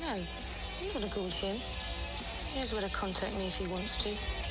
No, you would have called him. He knows where to contact me if he wants to.